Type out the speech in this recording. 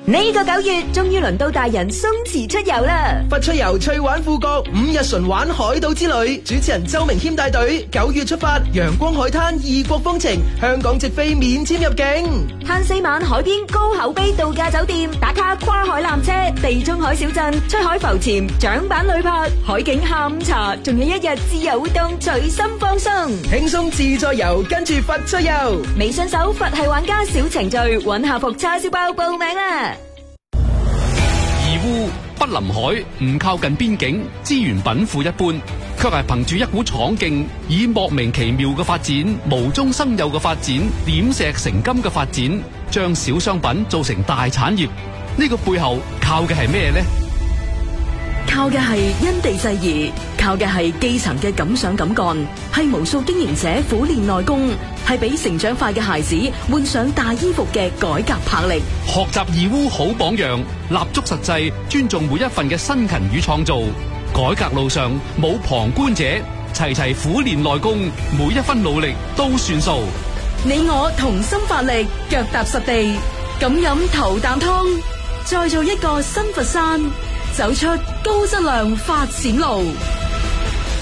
呢個9月終於輪到大人鬆弛出遊啦！ 佛出遊趣玩富國5日純玩海島之旅，主持人周明謙帶隊，9月出發，陽光海灘異國風情，香港直飛免簽入境， 慳4晚海邊高口碑度假酒店，打卡跨海纜車、地中海小鎮、出海浮潛、槳板旅拍、海景下午茶，仲有1日自由活動，隨心放鬆， 輕鬆自在遊，跟住佛出遊。 微信搜佛系玩家小程序，揾下服叉燒包報名啦！ 義烏不臨海，唔靠近邊境，資源稟賦一般，卻係憑住一股闖勁，以莫名其妙嘅發展、無中生有嘅發展、點石成金嘅發展，將小商品做成大產業。呢個背後靠嘅係咩呢？ 靠嘅係因地制宜，靠嘅係基層嘅敢想敢幹，係無數經營者苦練內功，係俾成長快嘅孩子換上大衣服嘅改革魄力。 學習義烏好榜樣，立足實際，尊重每一份嘅辛勤與創造。改革路上冇旁觀者，齊齊苦練內功，每一分努力都算數。 你我同心發力，腳踏實地，咁飲頭啖湯，再做一個新佛山，走出高質量發展路。